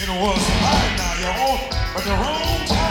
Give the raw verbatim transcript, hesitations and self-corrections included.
It was right now, y'all, but the wrong time.